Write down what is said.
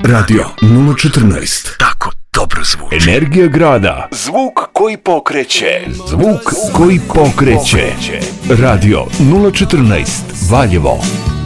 Radio 014. Tako dobro zvuči. Energija grada. Zvuk koji pokreće. Zvuk koji pokreće. Radio 014 Valjevo.